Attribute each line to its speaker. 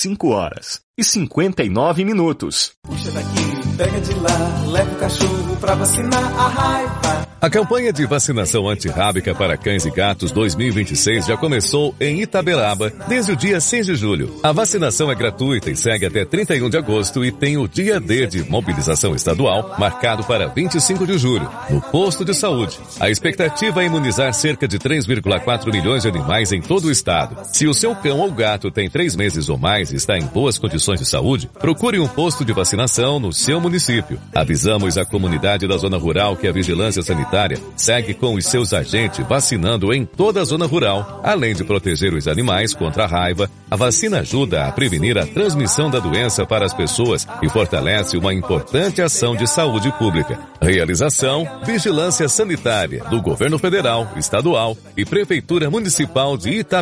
Speaker 1: 5h59.
Speaker 2: Puxa daqui, pega de lá, leva o cachorro pra vacinar a raiva.
Speaker 3: A campanha de vacinação antirrábica para cães e gatos 2026 já começou em Itaberaba desde o dia 6 de julho. A vacinação é gratuita e segue até 31 de agosto e tem o dia D de mobilização estadual marcado para 25 de julho, no posto de saúde. A expectativa é imunizar cerca de 3,4 milhões de animais em todo o estado. Se o seu cão ou gato tem 3 meses ou mais e está em boas condições de saúde, procure um posto de vacinação no seu município. Avisamos a comunidade da zona rural que a vigilância sanitária segue com os seus agentes vacinando em toda a zona rural. Além de proteger os animais contra a raiva, a vacina ajuda a prevenir a transmissão da doença para as pessoas e fortalece uma importante ação de saúde pública. Realização: Vigilância Sanitária do Governo Federal, Estadual e Prefeitura Municipal de Itaberaba.